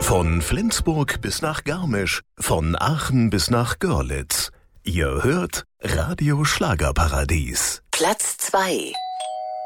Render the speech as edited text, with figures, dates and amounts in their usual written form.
Von Flensburg bis nach Garmisch, von Aachen bis nach Görlitz. Ihr hört Radio Schlagerparadies. Platz 2.